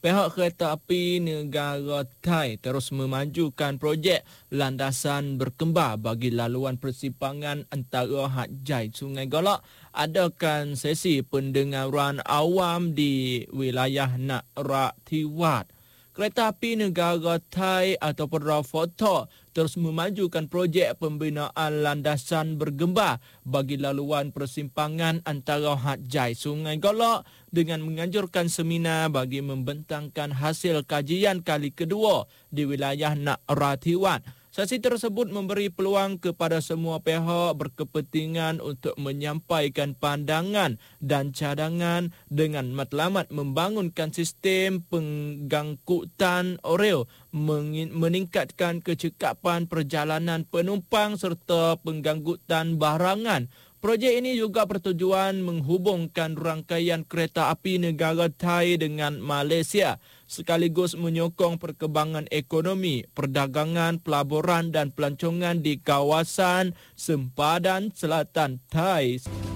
Pihak Kereta Api Negara Thai terus memajukan projek landasan berkembar bagi laluan persimpangan antara Hat Yai Sungai Golok. Adakan sesi pendengaran awam di wilayah Narathiwat. Kereta Api Negara Thai ataupun RAFOTA terus memajukan projek pembinaan landasan bergembar bagi laluan persimpangan antara Hat Yai Sungai Golok dengan menganjurkan seminar bagi membentangkan hasil kajian kali kedua di wilayah Narathiwat. Sesi tersebut memberi peluang kepada semua pihak berkepentingan untuk menyampaikan pandangan dan cadangan dengan matlamat membangunkan sistem penggangkutan rel, meningkatkan kecekapan perjalanan penumpang serta penggangkutan barangan. Projek ini juga bertujuan menghubungkan rangkaian kereta api negara Thai dengan Malaysia sekaligus menyokong perkembangan ekonomi, perdagangan, pelaburan dan pelancongan di kawasan sempadan selatan Thai.